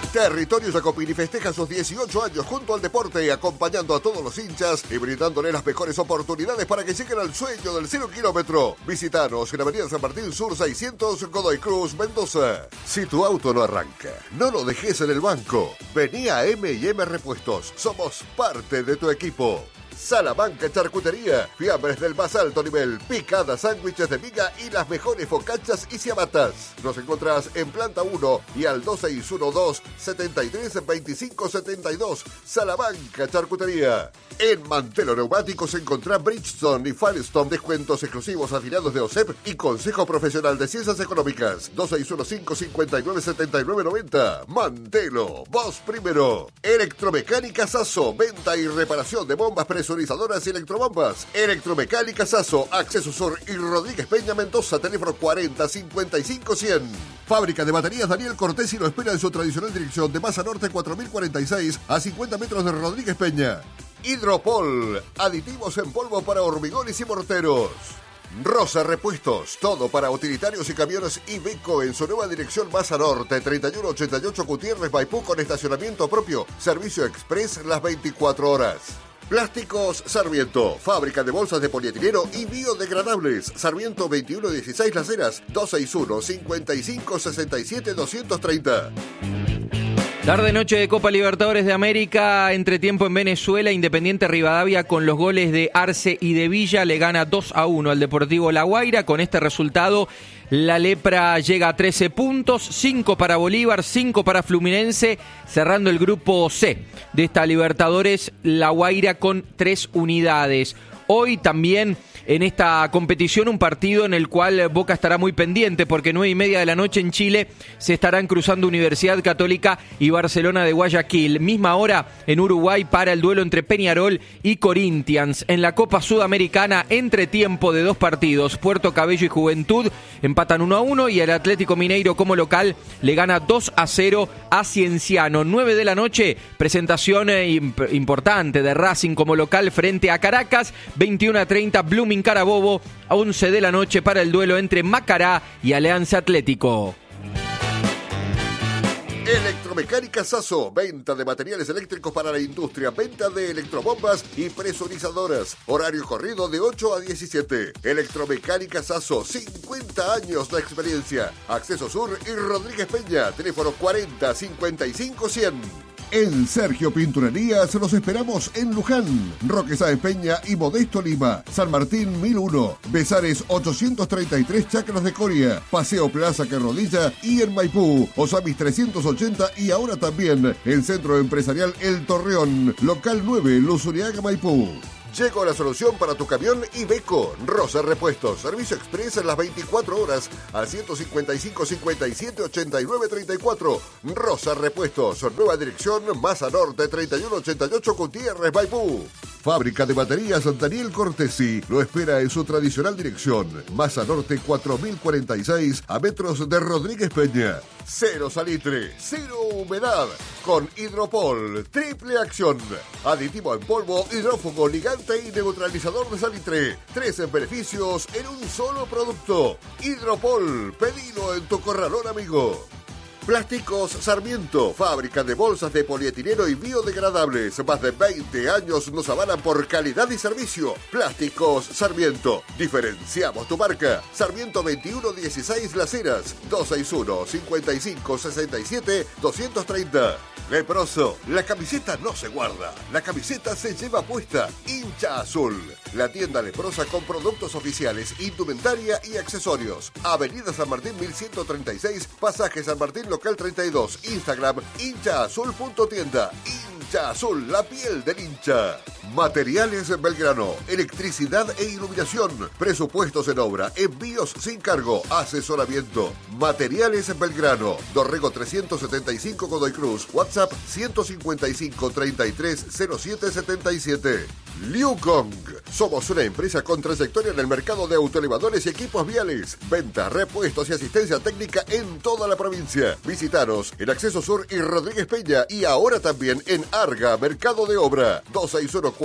Territorio Jacopini festeja sus 18 años junto al deporte, acompañando a todos los hinchas y brindándole las mejores oportunidades para que lleguen al sueño del 0 kilómetro. Visítanos en Avenida San Martín Sur 600, Godoy Cruz, Mendoza. Si tu auto no arranca, no lo dejes en el banco. Vení a M&M Repuestos. Somos parte de tu equipo. Salamanca Charcutería, fiambres del más alto nivel, picadas, sándwiches de miga y las mejores focachas y ciabatas. Nos encontrás en Planta 1 y al 2612-732572. Salamanca Charcutería. En Mantelo Neumáticos encontrá Bridgestone y Firestone, descuentos exclusivos afiliados de OSEP y Consejo Profesional de Ciencias Económicas. 2615-597990. Mantelo, vos primero. Electromecánica Sasso, venta y reparación de bombas presurizadoras y electrobombas. Electromecánica Sasso, Acceso Sur y Rodríguez Peña Mendoza, teléfono 40-55-100. Fábrica de baterías Daniel Cortés y lo espera en su tradicional dirección de Masa Norte 4046 a 50 metros de Rodríguez Peña. Hidropol, aditivos en polvo para hormigones y morteros. Rosa Repuestos, todo para utilitarios y camiones Iveco en su nueva dirección Masa Norte, 3188 Gutiérrez Maipú con estacionamiento propio, servicio express las 24 horas. Plásticos Sarmiento, fábrica de bolsas de polietileno y biodegradables. Sarmiento 2116 Las Heras, 261-5567-230. Tarde-noche de Copa Libertadores de América, entretiempo en Venezuela, Independiente Rivadavia con los goles de Arce y de Villa le gana 2-1 al Deportivo La Guaira. Con este resultado, la Lepra llega a 13 puntos, 5 para Bolívar, 5 para Fluminense, cerrando el grupo C de esta Libertadores, La Guaira con 3 unidades. Hoy también en esta competición un partido en el cual Boca estará muy pendiente porque 9:30 de la noche en Chile se estarán cruzando Universidad Católica y Barcelona de Guayaquil. Misma hora en Uruguay para el duelo entre Peñarol y Corinthians. En la Copa Sudamericana, entretiempo de 2 partidos. Puerto Cabello y Juventud empatan 1-1 y el Atlético Mineiro como local le gana 2-0 a Cienciano. 9 de la noche, presentación importante de Racing como local frente a Caracas. 21:30 Blooming Carabobo, a 11 de la noche para el duelo entre Macará y Alianza Atlético. Electromecánica Sasso, venta de materiales eléctricos para la industria, venta de electrobombas y presurizadoras. Horario corrido de 8 a 17. Electromecánica Sasso, 50 años de experiencia. Acceso Sur y Rodríguez Peña, teléfono 40-55-100. En Sergio Pinturerías los esperamos en Luján, Roque Sáenz Peña y Modesto Lima, San Martín 1001, Besares 833 Chacras de Coria, Paseo Plaza Carrodilla y en Maipú, Osamis 380 y ahora también en Centro Empresarial El Torreón, Local 9, Luzuriaga, Maipú. Llegó la solución para tu camión Iveco. Rosa Repuestos, servicio express en las 24 horas al 155-57-89-34. Rosa Repuestos, nueva dirección Masa Norte 3188 Gutiérrez, Maipú. Fábrica de baterías Daniel Cortesi lo espera en su tradicional dirección Masa Norte 4046 a metros de Rodríguez Peña. Cero salitre, cero humedad con Hidropol, triple acción. Aditivo en polvo, hidrófugo, ligante y neutralizador de salitre. 3 beneficios en un solo producto. Hidropol, pedilo en tu corralón amigo. Plásticos Sarmiento, fábrica de bolsas de polietileno y biodegradables. Más de 20 años nos avalan por calidad y servicio. Plásticos Sarmiento, diferenciamos tu marca. Sarmiento 2116 Las Heras, 261-5567-230. Leproso, la camiseta no se guarda, la camiseta se lleva puesta. Hincha Azul, la tienda leprosa con productos oficiales, indumentaria y accesorios. Avenida San Martín 1136, pasaje San Martín local 32, Instagram hinchaazul.tienda. Hincha Azul, la piel del hincha. Materiales Belgrano, electricidad e iluminación, presupuestos en obra, envíos sin cargo, asesoramiento. Materiales Belgrano, Dorrego 375 Godoy Cruz, WhatsApp 155-330777. Liu Kong, somos una empresa con trayectoria en el mercado de autoelevadores y equipos viales. Venta, repuestos y asistencia técnica en toda la provincia. Visítanos en Acceso Sur y Rodríguez Peña y ahora también en Arga, Mercado de Obra.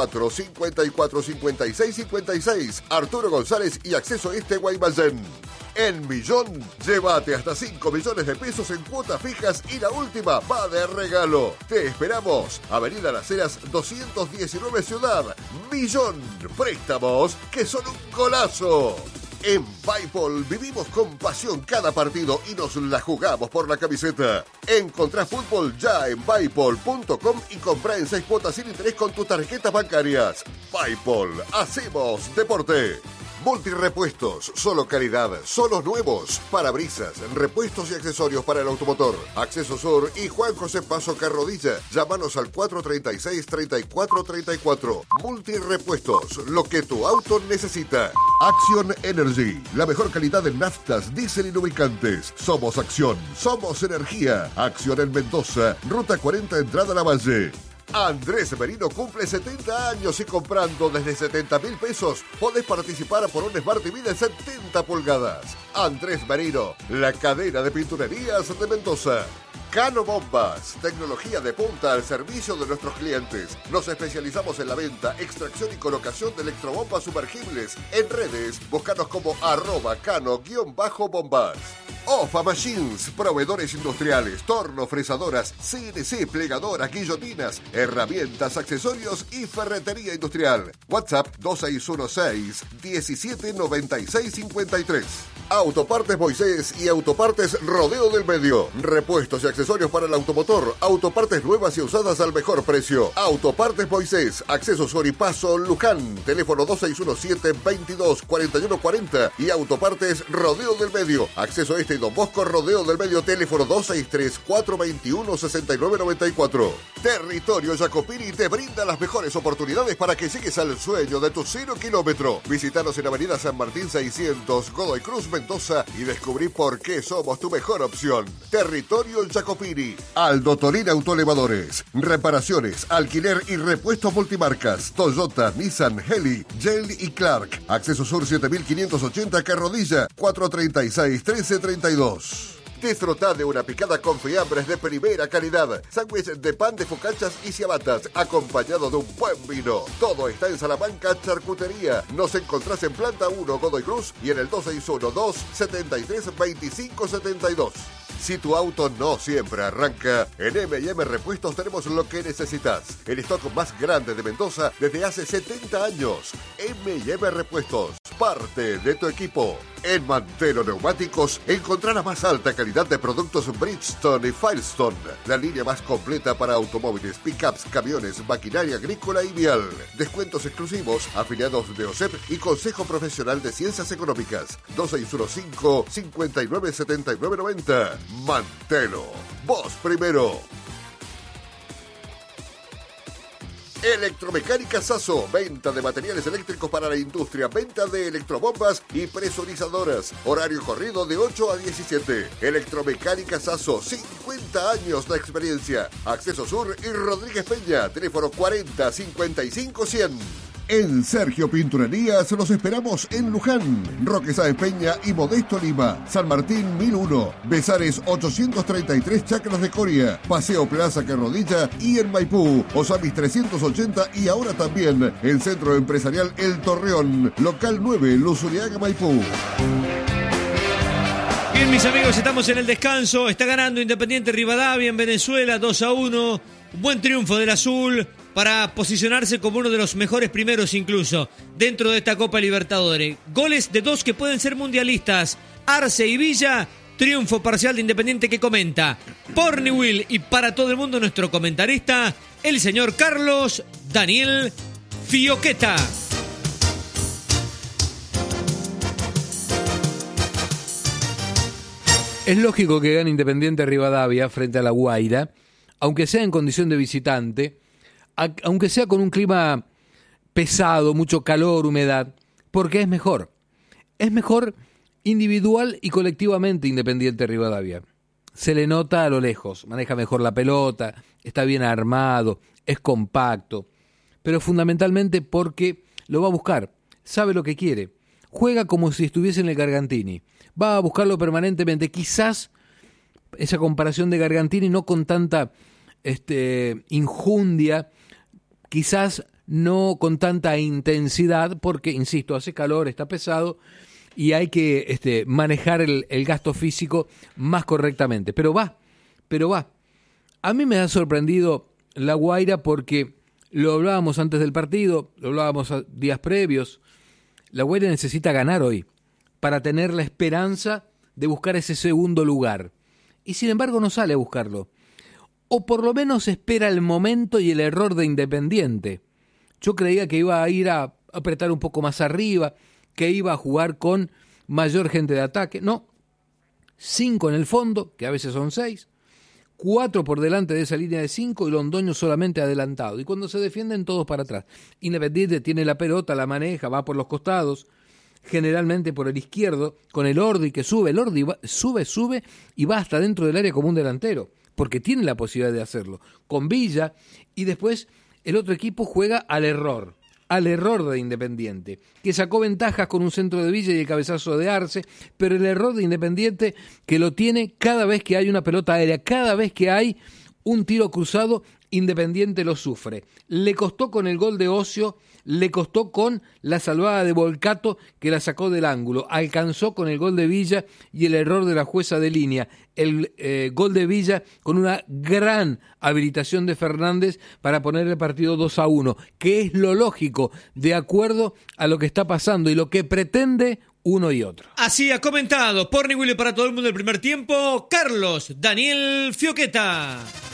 2614-545656. Arturo González y Acceso Este Guaymallén. En Millón, llévate hasta 5 millones de pesos en cuotas fijas y la última va de regalo. Te esperamos. Avenida Las Heras 219 Ciudad. Millón. Préstamos que son un golazo. En Bipol vivimos con pasión cada partido y nos la jugamos por la camiseta. Encontrá fútbol ya en Bipol.com y comprá en 6 cuotas sin interés con tus tarjetas bancarias. Bipol, hacemos deporte. Multirepuestos, solo calidad, solo nuevos. Parabrisas, repuestos y accesorios para el automotor. Acceso Sur y Juan José Paso Carrodilla. Llámanos al 436-3434. Multirepuestos, lo que tu auto necesita. Acción Energy, la mejor calidad en naftas, diésel y lubricantes. Somos Acción, somos energía. Acción en Mendoza, Ruta 40, entrada a La Valle. Andrés Merino cumple 70 años y comprando desde 70.000 pesos podés participar por un Smart TV de 70 pulgadas. Andrés Merino, la cadena de pinturerías de Mendoza. Cano Bombas, tecnología de punta al servicio de nuestros clientes. Nos especializamos en la venta, extracción y colocación de electrobombas sumergibles. En redes, búscanos como @cano_bombas. OFA Machines, proveedores industriales, torno, fresadoras, CNC, plegadoras, guillotinas, herramientas, accesorios y ferretería industrial. WhatsApp 2616-179653. Autopartes Moisés y Autopartes Rodeo del Medio. Repuestos y accesorios para el automotor. Autopartes nuevas y usadas al mejor precio. Autopartes Moisés, Acceso Sur y Paso Luján. Teléfono 2617-224140. Y Autopartes Rodeo del Medio. Acceso Este y Don Bosco Rodeo del Medio. Teléfono 263-421-6994. Territorio Jacopini te brinda las mejores oportunidades para que llegues al sueño de tu 0 kilómetro. Visítanos en Avenida San Martín 600, Godoy Cruz, Mendoza, y descubrí por qué somos tu mejor opción. Territorio Jacopini. Aldo Torín Autoelevadores. Reparaciones, alquiler y repuestos multimarcas. Toyota, Nissan, Heli, Jelly y Clark. Acceso Sur 7580 Carrodilla 436-1332. Disfruta de una picada con fiambres de primera calidad, sándwich de pan de focachas y ciabatas, acompañado de un buen vino. Todo está en Salamanca Charcutería. Nos encontrás en Planta 1 Godoy Cruz y en el 261-273-2572. Si tu auto no siempre arranca, en M&M Repuestos tenemos lo que necesitas. El stock más grande de Mendoza desde hace 70 años. M&M Repuestos, parte de tu equipo. En Mantelo Neumáticos encontrá la más alta calidad de productos Bridgestone y Firestone, la línea más completa para automóviles, pickups, camiones, maquinaria agrícola y vial. Descuentos exclusivos, afiliados de OSEP y Consejo Profesional de Ciencias Económicas. 2615-597990. Mantelo, vos primero. Electromecánica Sasso, venta de materiales eléctricos para la industria, venta de electrobombas y presurizadoras. Horario corrido de 8 a 17. Electromecánica Sasso, 50 años de experiencia. Acceso Sur y Rodríguez Peña, teléfono 40 55 100. En Sergio Pinturerías los esperamos en Luján, Roque Sáenz Peña y Modesto Lima, San Martín 1001, Besares 833 Chacras de Coria, Paseo Plaza Carrodilla y en Maipú, Osamis 380 y ahora también en Centro Empresarial El Torreón, local 9, Luzuriaga, Maipú. Bien, mis amigos, estamos en el descanso. Está ganando Independiente Rivadavia en Venezuela 2-1. Un buen triunfo del azul para posicionarse como uno de los mejores primeros incluso dentro de esta Copa Libertadores. Goles de dos que pueden ser mundialistas, Arce y Villa. Triunfo parcial de Independiente que comenta por Newell y para todo el mundo nuestro comentarista, el señor Carlos Daniel Fioqueta. Es lógico que gane Independiente Rivadavia frente a La Guaira, aunque sea en condición de visitante, aunque sea con un clima pesado, mucho calor, humedad, porque es mejor. Es mejor individual y colectivamente Independiente Rivadavia. Se le nota a lo lejos, maneja mejor la pelota, está bien armado, es compacto, pero fundamentalmente porque lo va a buscar, sabe lo que quiere, juega como si estuviese en el Gargantini, va a buscarlo permanentemente, quizás esa comparación de Gargantini no con tanta injundia, quizás no con tanta intensidad, porque, insisto, hace calor, está pesado, y hay que manejar el gasto físico más correctamente. Pero va. A mí me ha sorprendido La Guaira porque lo hablábamos antes del partido, lo hablábamos días previos. La Guaira necesita ganar hoy para tener la esperanza de buscar ese segundo lugar. Y sin embargo no sale a buscarlo. O por lo menos espera el momento y el error de Independiente. Yo creía que iba a ir a apretar un poco más arriba, que iba a jugar con mayor gente de ataque. No, 5 en el fondo, que a veces son 6, 4 por delante de esa línea de 5 y Londoño solamente adelantado. Y cuando se defienden todos para atrás. Independiente tiene la pelota, la maneja, va por los costados, generalmente por el izquierdo, con el Ordi que sube. El Ordi sube y va hasta dentro del área como un delantero, porque tiene la posibilidad de hacerlo. Con Villa, y después el otro equipo juega al error de Independiente, que sacó ventajas con un centro de Villa y el cabezazo de Arce, pero el error de Independiente que lo tiene cada vez que hay una pelota aérea, cada vez que hay un tiro cruzado, Independiente lo sufre. Le costó con el gol de Ocio, le costó con la salvada de Volcato que la sacó del ángulo, alcanzó con el gol de Villa y el error de la jueza de línea. El gol de Villa con una gran habilitación de Fernández para poner el partido 2-1, que es lo lógico, de acuerdo a lo que está pasando y lo que pretende uno y otro. Así ha comentado por Willy para todo el mundo el primer tiempo, Carlos Daniel Fioqueta.